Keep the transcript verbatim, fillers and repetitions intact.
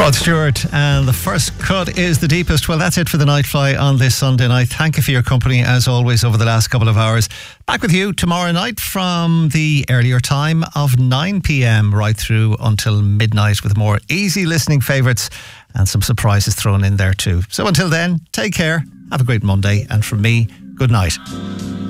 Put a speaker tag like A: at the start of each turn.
A: Rod Stewart, and the first cut is the deepest. Well, that's it for the Nightfly on this Sunday night. Thank you for your company as always over the last couple of hours. Back with you tomorrow night from the earlier time of nine p.m. right through until midnight with more easy listening favourites and some surprises thrown in there too. So until then, take care, have a great Monday, and from me, good night.